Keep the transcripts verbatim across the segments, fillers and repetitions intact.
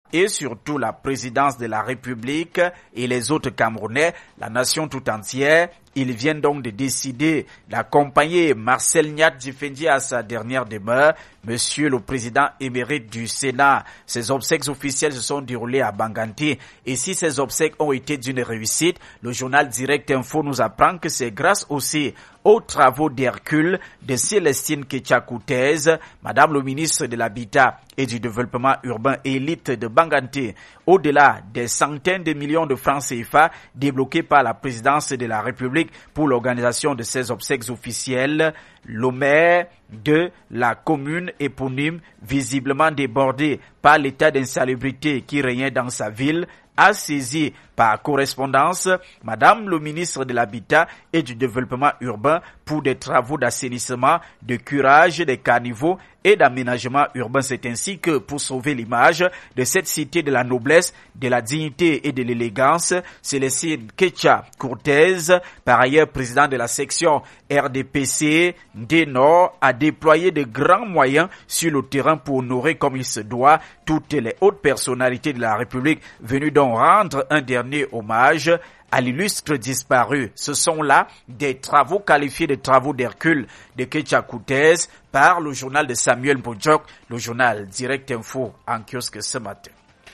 et surtout la présidence de la République et les autres Camerounais, la nation tout entière. Ils viennent donc de décider d'accompagner Marcel Nyat Djifendi à sa dernière demeure, Monsieur le Président émérite du Sénat. Ces obsèques officielles se sont déroulées à Banganti. Et si ces obsèques ont été d'une réussite, le journal Direct Info nous apprend que c'est grâce aussi aux travaux d'Hercule de Célestine Ketchakoutez, Madame le ministre de l'Habitat et du Développement urbain élite de Banganti. Au-delà des centaines de millions de francs C F A débloqués par la présidence de la République pour l'organisation de ces obsèques officielles, le maire de la commune éponyme, visiblement débordé par l'état d'insalubrité qui régnait dans sa ville, a saisi par correspondance Madame le ministre de l'Habitat et du Développement urbain pour des travaux d'assainissement, de curage des caniveaux et d'aménagement urbain. C'est ainsi que, pour sauver l'image de cette cité de la noblesse, de la dignité et de l'élégance, Célestine Ketchakoutez, par ailleurs président de la section R D P C des Nord, a déployé de grands moyens sur le terrain pour honorer comme il se doit toutes les hautes personnalités de la République venues donc rendre un dernier hommage à l'illustre disparu. Ce sont là des travaux qualifiés de travaux d'Hercule de Ketchakoutez par le journal de Samuel Mbodjok, le journal Direct Info en kiosque ce matin.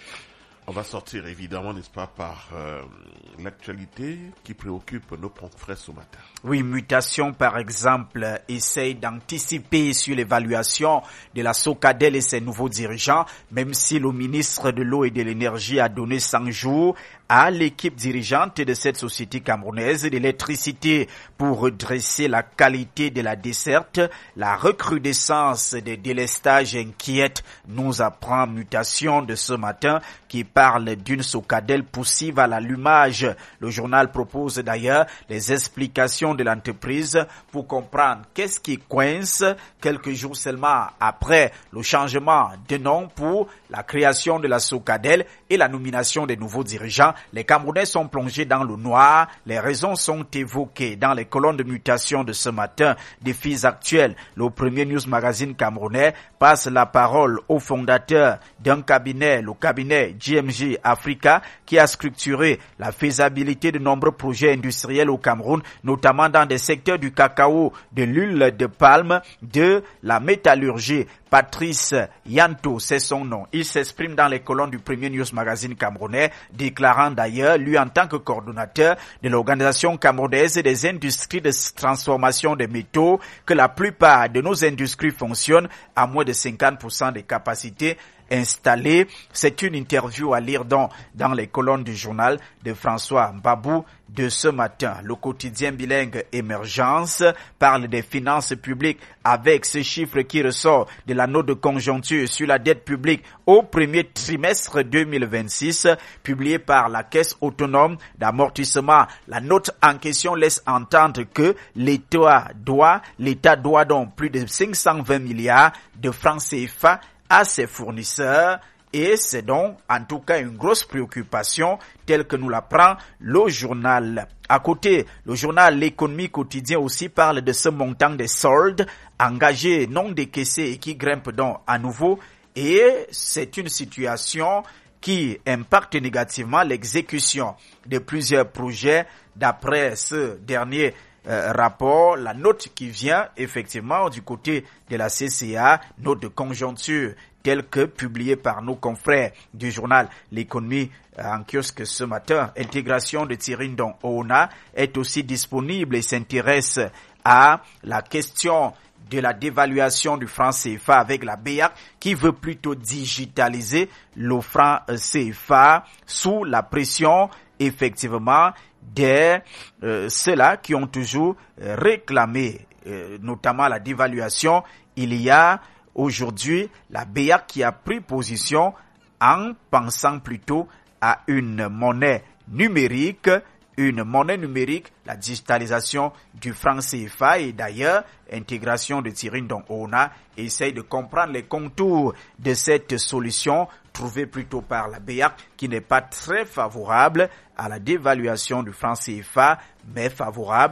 On va sortir évidemment, n'est-ce pas, par euh, l'actualité qui préoccupe nos confrères ce matin. Oui, Mutation par exemple essaye d'anticiper sur l'évaluation de la Socadel et ses nouveaux dirigeants, même si le ministre de l'eau et de l'énergie a donné cent jours à l'équipe dirigeante de cette société camerounaise d'électricité pour redresser la qualité de la desserte. La recrudescence des délestages inquiète, nous apprend Mutation de ce matin, qui parle d'une Socadel poussive à l'allumage. Le journal propose d'ailleurs les explications de l'entreprise pour comprendre qu'est-ce qui coince quelques jours seulement après le changement de nom pour la création de la Socadel et la nomination des nouveaux dirigeants. Les Camerounais sont plongés dans le noir. Les raisons sont évoquées dans les colonnes de Mutation de ce matin. Défis actuels. Le premier news magazine camerounais passe la parole au fondateur d'un cabinet, le cabinet G M G Africa, qui a structuré la faisabilité de nombreux projets industriels au Cameroun, notamment dans des secteurs du cacao, de l'huile de palme, de la métallurgie. Patrice Yanto, c'est son nom. Il s'exprime dans les colonnes du premier news magazine camerounais, déclarant d'ailleurs, lui en tant que coordonnateur de l'organisation camerounaise des industries de transformation des métaux, que la plupart de nos industries fonctionnent à moins de cinquante pour cent des capacités installées. C'est une interview à lire dans, dans les colonnes du journal de François Mbabou de ce matin. Le quotidien bilingue Émergence parle des finances publiques avec ce chiffre qui ressort de la note de conjoncture sur la dette publique au premier trimestre deux mille vingt-six, publiée par la Caisse autonome d'amortissement. La note en question laisse entendre que l'État doit, l'État doit donc plus de cinq cent vingt milliards de francs C F A à ses fournisseurs. Et c'est donc en tout cas une grosse préoccupation telle que nous l'apprend le journal. À côté, le journal L'économie quotidien aussi parle de ce montant des soldes engagés non décaissés et qui grimpe donc à nouveau. Et c'est une situation qui impacte négativement l'exécution de plusieurs projets d'après ce dernier Euh, rapport, la note qui vient effectivement du côté de la C C A, note de conjoncture telle que publiée par nos confrères du journal L'économie euh, en kiosque ce matin. Intégration de Thierry Ndong Oona est aussi disponible et s'intéresse à la question de la dévaluation du franc C F A avec la B E A C qui veut plutôt digitaliser le franc C F A sous la pression effectivement des euh, ceux-là qui ont toujours euh, réclamé euh, notamment la dévaluation. Il y a aujourd'hui la B E A C qui a pris position en pensant plutôt à une monnaie numérique, une monnaie numérique, la digitalisation du franc C F A et d'ailleurs intégration de Thierry Ndong Oona essaye de comprendre les contours de cette solution trouvée plutôt par la B E A C qui n'est pas très favorable à la dévaluation du franc C F A mais favorable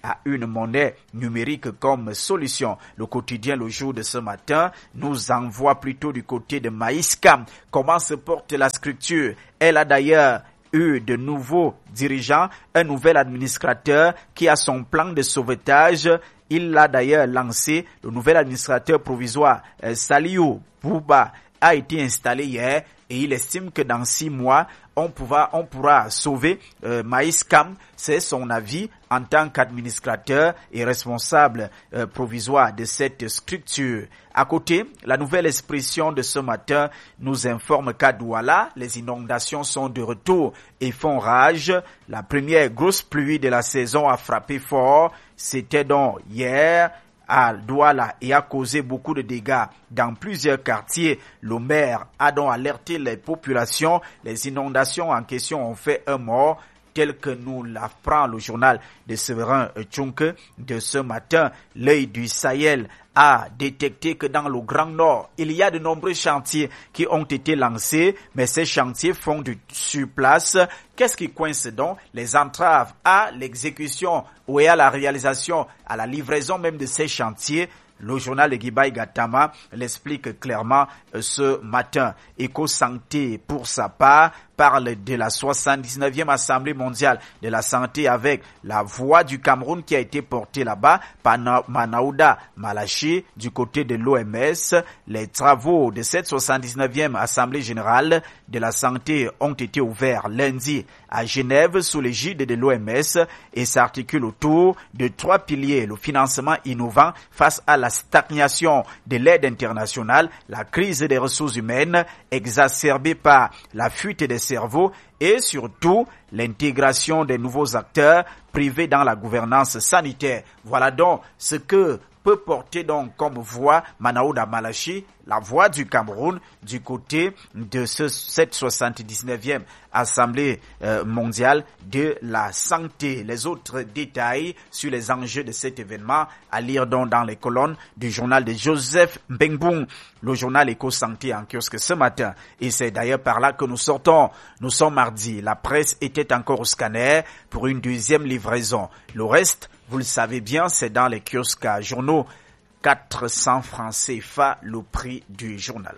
à une monnaie numérique comme solution. Le quotidien Le Jour de ce matin nous envoie plutôt du côté de Maïskam. Comment se porte la structure? Elle a d'ailleurs eu de nouveaux dirigeants, un nouvel administrateur qui a son plan de sauvetage. Il l'a d'ailleurs lancé. Le nouvel administrateur provisoire, euh, Saliou Bouba, a été installé hier et il estime que dans six mois, on pourra, on pourra sauver euh, Maïskam. C'est son avis en tant qu'administrateur et responsable euh, provisoire de cette structure. À côté, la nouvelle expression de ce matin nous informe qu'à Douala, les inondations sont de retour et font rage. La première grosse pluie de la saison a frappé fort. C'était donc hier à Douala et a causé beaucoup de dégâts dans plusieurs quartiers. Le maire a donc alerté les populations. Les inondations en question ont fait un mort, tel que nous l'apprend le journal de Séverin Tchunke de ce matin. L'œil du Sahel a détecté que dans le Grand Nord, il y a de nombreux chantiers qui ont été lancés, mais ces chantiers font du surplace. Qu'est-ce qui coince donc? Les entraves à l'exécution ou à la réalisation, à la livraison même de ces chantiers. Le journal de Gibai Gatama l'explique clairement ce matin. Éco-Santé, pour sa part, parle de la soixante-dix-neuvième Assemblée mondiale de la santé avec la voix du Cameroun qui a été portée là-bas par Manaouda Malachi du côté de l'O M S. Les travaux de cette soixante-dix-neuvième Assemblée générale de la santé ont été ouverts lundi à Genève sous l'égide de l'O M S et s'articulent autour de trois piliers. Le financement innovant face à la stagnation de l'aide internationale, la crise des ressources humaines exacerbée par la fuite des cerveaux et surtout l'intégration des nouveaux acteurs privés dans la gouvernance sanitaire. Voilà donc ce que peut porter donc comme voix Manaouda Malachi, la voix du Cameroun, du côté de ce, cette soixante-dix-neuvième Assemblée euh, mondiale de la santé. Les autres détails sur les enjeux de cet événement à lire donc dans les colonnes du journal de Joseph Mbengbung, le journal Éco-Santé en kiosque ce matin. Et c'est d'ailleurs par là que nous sortons. Nous sommes mardi. La presse était encore au scanner pour une deuxième livraison. Le reste, vous le savez bien, c'est dans les kiosques à journaux. quatre cents francs C F A, le prix du journal.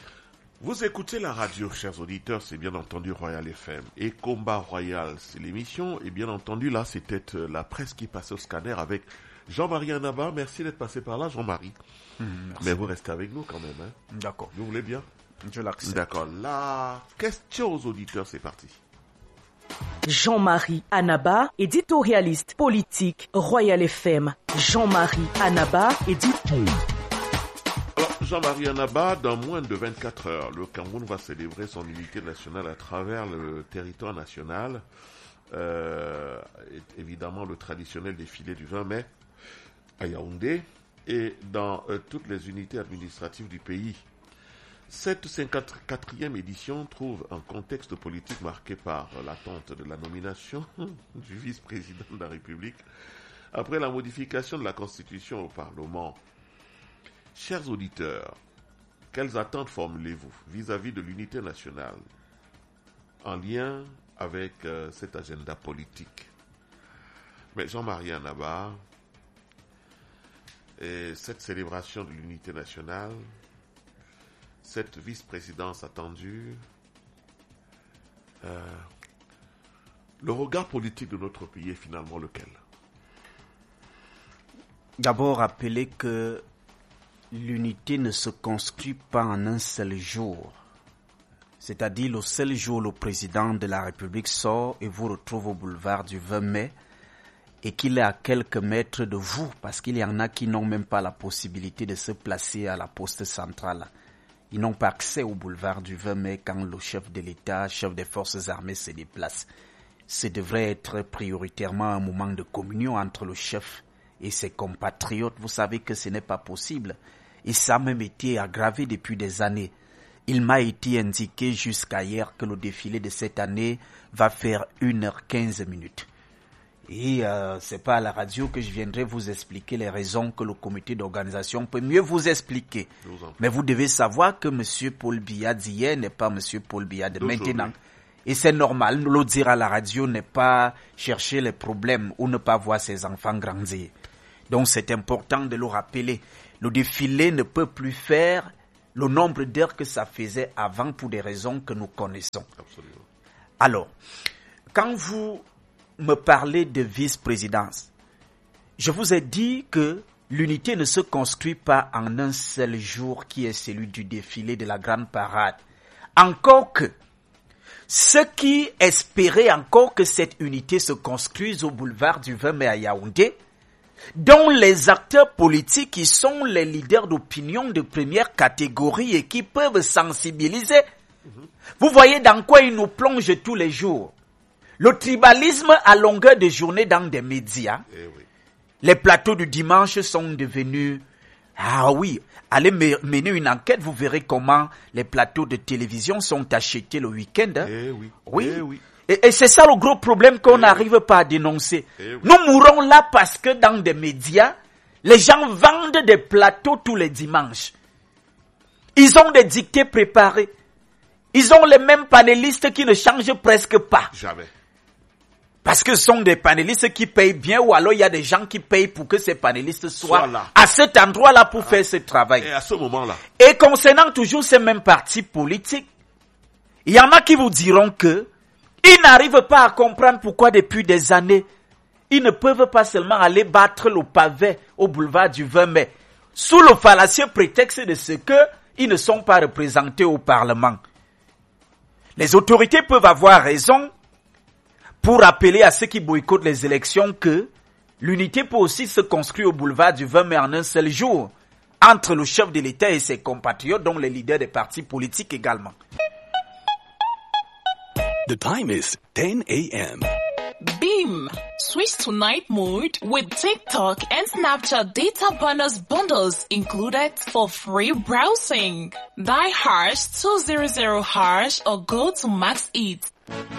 Vous écoutez la radio, chers auditeurs, c'est bien entendu Royal F M. Et Combat Royal, c'est l'émission. Et bien entendu, là, c'était la presse qui passait au scanner avec Jean-Marie Anaba. Merci d'être passé par là, Jean-Marie. Mmh, Mais vous restez avec nous quand même. Hein. D'accord. Vous voulez bien? Je l'accepte. D'accord. La question aux auditeurs, c'est parti. Jean-Marie Anaba, éditorialiste politique, Royal F M. Jean-Marie Anaba, éditorialiste. Alors, Jean-Marie Anaba, dans moins de vingt-quatre heures, le Cameroun va célébrer son unité nationale à travers le territoire national. Euh, évidemment, le traditionnel défilé du vingt mai à Yaoundé et dans euh, toutes les unités administratives du pays. Cette cinquante-quatrième édition trouve un contexte politique marqué par l'attente de la nomination du vice-président de la République après la modification de la Constitution au Parlement. Chers auditeurs, quelles attentes formulez-vous vis-à-vis de l'unité nationale en lien avec euh, cet agenda politique? Mais Jean-Marie Anaba, et cette célébration de l'unité nationale, cette vice-présidence attendue, euh, le regard politique de notre pays est finalement lequel? D'abord, rappeler que l'unité ne se construit pas en un seul jour. C'est-à-dire le seul jour où le président de la République sort et vous retrouve au boulevard du vingt mai et qu'il est à quelques mètres de vous, parce qu'il y en a qui n'ont même pas la possibilité de se placer à la poste centrale. Ils n'ont pas accès au boulevard du vingt mai quand le chef de l'État, chef des forces armées se déplace. Ce devrait être prioritairement un moment de communion entre le chef et ses compatriotes. Vous savez que ce n'est pas possible. Et ça a même été aggravé depuis des années. Il m'a été indiqué jusqu'à hier que le défilé de cette année va faire une heure quinze minutes. Et euh, c'est pas à la radio que je viendrai vous expliquer les raisons que le comité d'organisation peut mieux vous expliquer. Vous Mais vous devez savoir que M. Paul Biya d'hier n'est pas M. Paul Biya de maintenant. Et c'est normal, nous le dire à la radio n'est pas chercher les problèmes ou ne pas voir ses enfants grandir. Donc c'est important de le rappeler. Le défilé ne peut plus faire le nombre d'heures que ça faisait avant pour des raisons que nous connaissons. Absolument. Alors, quand vous me parlez de vice-présidence, je vous ai dit que l'unité ne se construit pas en un seul jour qui est celui du défilé de la grande parade. Encore que, ceux qui espéraient encore que cette unité se construise au boulevard du vingt mai à Yaoundé, dont les acteurs politiques qui sont les leaders d'opinion de première catégorie et qui peuvent sensibiliser, mm-hmm. Vous voyez dans quoi ils nous plongent tous les jours. Le tribalisme à longueur de journée dans des médias. Eh oui. Les plateaux du dimanche sont devenus... Ah oui, allez mener une enquête, vous verrez comment les plateaux de télévision sont achetés le week-end. Hein. Eh oui. Oui. Eh oui. Et, et c'est ça le gros problème qu'on n'arrive oui. pas à dénoncer. Eh oui. Nous mourons là parce que dans des médias, les gens vendent des plateaux tous les dimanches. Ils ont des dictées préparées. Ils ont les mêmes panélistes qui ne changent presque pas. Jamais. Parce que ce sont des panélistes qui payent bien ou alors il y a des gens qui payent pour que ces panélistes soient Soit là. à cet endroit-là pour ah. faire ce travail. Et à ce moment-là. Et concernant toujours ces mêmes partis politiques, il y en a qui vous diront que ils n'arrivent pas à comprendre pourquoi depuis des années, ils ne peuvent pas seulement aller battre le pavé au boulevard du vingt mai, sous le fallacieux prétexte de ce que ils ne sont pas représentés au Parlement. Les autorités peuvent avoir raison pour rappeler à ceux qui boycottent les élections que l'unité peut aussi se construire au boulevard du vingt mai en un seul jour, entre le chef de l'État et ses compatriotes, dont les leaders des partis politiques également. The time is ten a.m. Beam. Switch to night mode with TikTok and Snapchat data bonus bundles included for free browsing. Dial hash two hundred hash or go to Max It.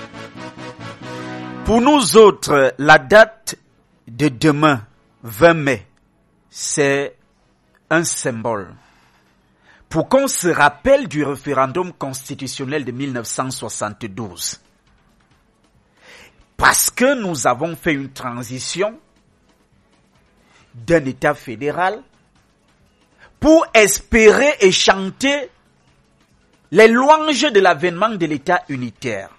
Pour nous autres, la date de demain, vingt mai, c'est un symbole. Pour qu'on se rappelle du référendum constitutionnel de mille neuf cent soixante-douze. Parce que nous avons fait une transition d'un État fédéral pour espérer et chanter les louanges de l'avènement de l'État unitaire.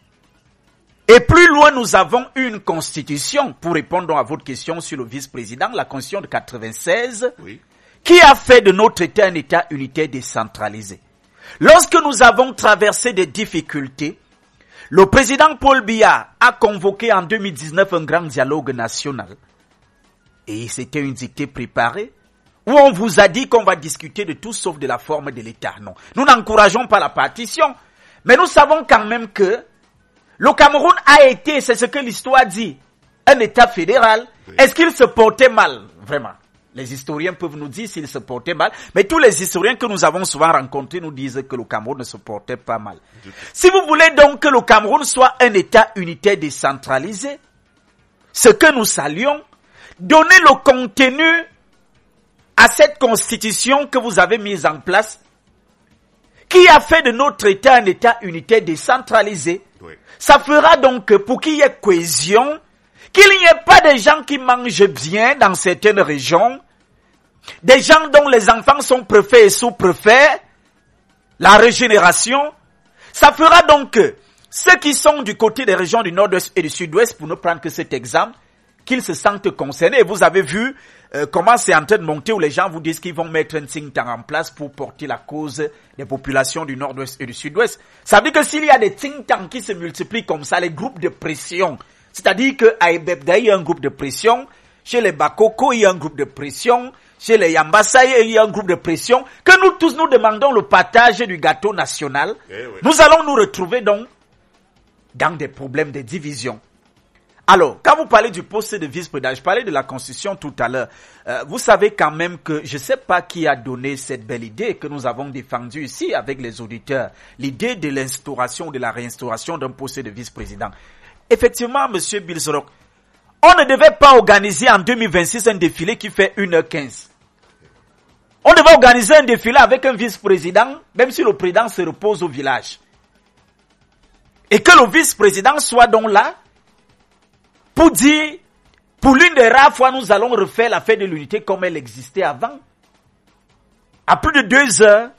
Et plus loin, nous avons une constitution, pour répondre à votre question sur le vice-président, la constitution de quatre-vingt-seize, oui. Qui a fait de notre État un État unitaire décentralisé. Lorsque nous avons traversé des difficultés, le président Paul Biya a convoqué en deux mille dix-neuf un grand dialogue national. Et c'était une dictée préparée, où on vous a dit qu'on va discuter de tout sauf de la forme de l'État. Non, nous n'encourageons pas la partition, mais nous savons quand même que le Cameroun a été, c'est ce que l'histoire dit, un État fédéral. Oui. Est-ce qu'il se portait mal? Vraiment. Les historiens peuvent nous dire s'il se portait mal, mais tous les historiens que nous avons souvent rencontrés nous disent que le Cameroun ne se portait pas mal. Si vous voulez donc que le Cameroun soit un État unitaire décentralisé, ce que nous saluons, donnez le contenu à cette constitution que vous avez mise en place, qui a fait de notre État un État unitaire décentralisé. Oui. Ça fera donc que pour qu'il y ait cohésion, qu'il n'y ait pas des gens qui mangent bien dans certaines régions, des gens dont les enfants sont préfets et sous-préfets, la régénération. Ça fera donc que ceux qui sont du côté des régions du nord-ouest et du sud-ouest, pour ne prendre que cet exemple, qu'ils se sentent concernés. Et vous avez vu euh, comment c'est en train de monter, où les gens vous disent qu'ils vont mettre un think tank en place pour porter la cause des populations du nord-ouest et du sud-ouest. Ça veut dire que s'il y a des think tanks qui se multiplient comme ça, les groupes de pression, c'est-à-dire qu'à Ebebda, il y a un groupe de pression, chez les Bakoko, il y a un groupe de pression, chez les Yambassa, il y a un groupe de pression, que nous tous nous demandons le partage du gâteau national. Eh oui. Nous allons nous retrouver donc dans des problèmes de division. Alors, quand vous parlez du poste de vice-président, je parlais de la Constitution tout à l'heure, euh, vous savez quand même que je ne sais pas qui a donné cette belle idée que nous avons défendue ici avec les auditeurs, l'idée de l'instauration, de la réinstauration d'un poste de vice-président. Effectivement, monsieur Bilzorok, on ne devait pas organiser en deux mille vingt-six un défilé qui fait une heure quinze. On devait organiser un défilé avec un vice-président, même si le président se repose au village. Et que le vice-président soit donc là pour dire, pour l'une des rares fois, nous allons refaire la fête de l'unité comme elle existait avant. À plus de deux heures,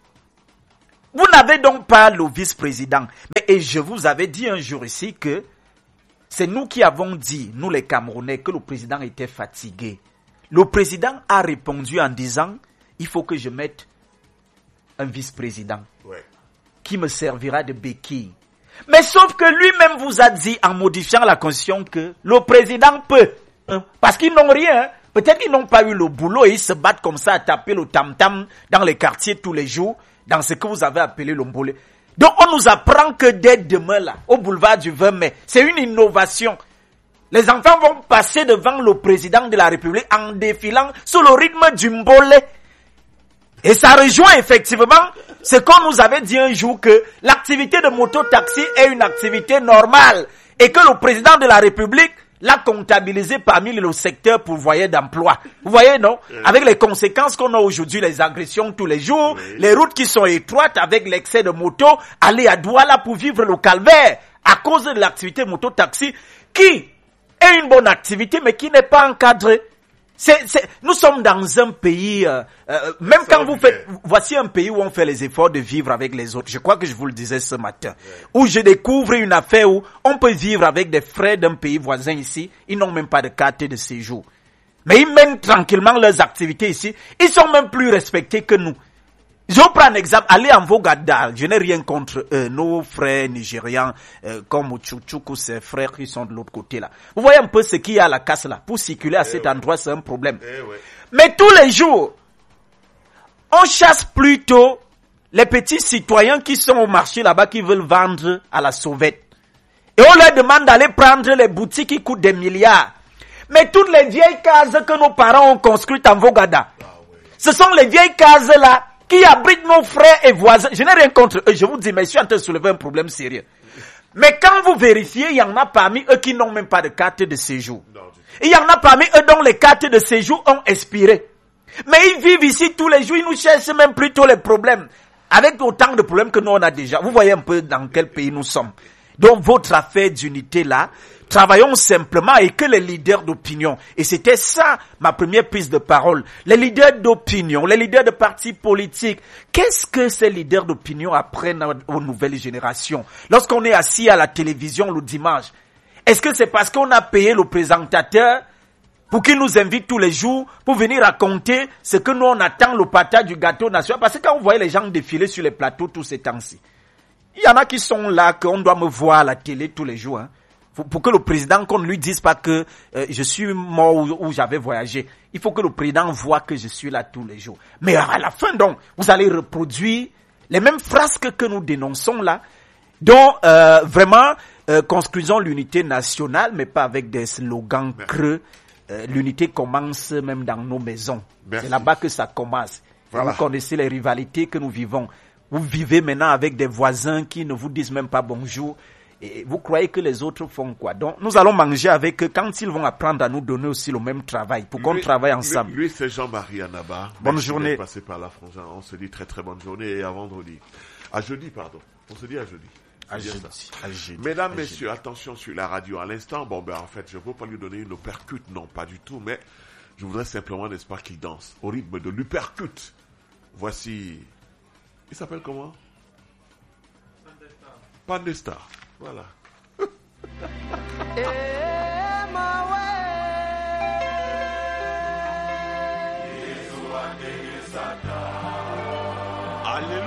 vous n'avez donc pas le vice-président. Et je vous avais dit un jour ici que c'est nous qui avons dit, nous les Camerounais, que le président était fatigué. Le président a répondu en disant, il faut que je mette un vice-président ouais. qui me servira de béquille. Mais sauf que lui-même vous a dit, en modifiant la constitution, que le président peut. Hein, parce qu'ils n'ont rien. Peut-être qu'ils n'ont pas eu le boulot et ils se battent comme ça à taper le tam-tam dans les quartiers tous les jours, dans ce que vous avez appelé l'ombolé. Donc on nous apprend que dès demain, là, au boulevard du vingt mai, c'est une innovation. Les enfants vont passer devant le président de la République en défilant sous le rythme du mbolé. Et ça rejoint effectivement ce qu'on nous avait dit un jour, que l'activité de moto-taxi est une activité normale et que le président de la République l'a comptabilisé parmi le secteur pourvoyeur d'emploi. Vous voyez, non? Avec les conséquences qu'on a aujourd'hui, les agressions tous les jours, oui. les routes qui sont étroites avec l'excès de motos, aller à Douala pour vivre le calvaire à cause de l'activité moto-taxi qui est une bonne activité mais qui n'est pas encadrée. C'est, c'est, nous sommes dans un pays, euh, euh, même ça quand vous faites, voici un pays où on fait les efforts de vivre avec les autres. Je crois que je vous le disais ce matin, ouais. où je découvre une affaire où on peut vivre avec des frères d'un pays voisin ici. Ils n'ont même pas de carte de séjour. Mais ils mènent tranquillement leurs activités ici. Ils sont même plus respectés que nous. Je vous prends un exemple. Allez en Vogada. Je n'ai rien contre euh, nos frères nigérians, euh, comme Tchouchouk ou ses frères qui sont de l'autre côté là. Vous voyez un peu ce qu'il y a à la casse là. Pour circuler à eh cet ouais. endroit, c'est un problème. Eh ouais. Mais tous les jours, on chasse plutôt les petits citoyens qui sont au marché là-bas, qui veulent vendre à la sauvette. Et on leur demande d'aller prendre les boutiques qui coûtent des milliards. Mais toutes les vieilles cases que nos parents ont construites en Vogada, ah ouais. ce sont les vieilles cases là qui abritent nos frères et voisins. Je n'ai rien contre eux, je vous dis, mais je suis en train de soulever un problème sérieux. Mais quand vous vérifiez, il y en a parmi eux qui n'ont même pas de carte de séjour. Il y en a parmi eux dont les cartes de séjour ont expiré. Mais ils vivent ici tous les jours, ils nous cherchent même plutôt les problèmes. Avec autant de problèmes que nous on a déjà. Vous voyez un peu dans quel pays nous sommes. Donc votre affaire d'unité là, travaillons simplement et que les leaders d'opinion, et c'était ça ma première prise de parole, les leaders d'opinion, les leaders de partis politiques, qu'est-ce que ces leaders d'opinion apprennent aux nouvelles générations? Lorsqu'on est assis à la télévision le dimanche, est-ce que c'est parce qu'on a payé le présentateur pour qu'il nous invite tous les jours pour venir raconter ce que nous on attend, le partage du gâteau national? Parce que quand vous voyez les gens défiler sur les plateaux tous ces temps-ci, il y en a qui sont là, qu'on doit me voir à la télé tous les jours, hein. Pour, pour que le président, qu'on ne lui dise pas que euh, je suis mort ou, ou j'avais voyagé. Il faut que le président voit que je suis là tous les jours. Mais à la fin, donc, vous allez reproduire les mêmes frasques que nous dénonçons là, dont euh, vraiment euh, construisons l'unité nationale, mais pas avec des slogans Merci. creux. Euh, l'unité commence même dans nos maisons. Merci. C'est là-bas que ça commence. Voilà. Vous connaissez les rivalités que nous vivons. Vous vivez maintenant avec des voisins qui ne vous disent même pas bonjour. Et vous croyez que les autres font quoi? Donc, nous allons manger avec eux quand ils vont apprendre à nous donner aussi le même travail, pour qu'on travaille ensemble. Lui, lui c'est Jean-Marie Anaba. Bonne Merci journée. Passé par la France. On se dit très très bonne journée et à vendredi. À jeudi, pardon. On se dit à jeudi. À jeudi. à jeudi. Mesdames, à messieurs, jeudi. Attention sur la radio. À l'instant, bon, ben, en fait, je ne peux pas lui donner une uppercut, non, pas du tout, mais je voudrais simplement, n'est-ce pas, qu'il danse au rythme de l'uppercut. Voici. Il s'appelle comment? Pandestar. Voilà.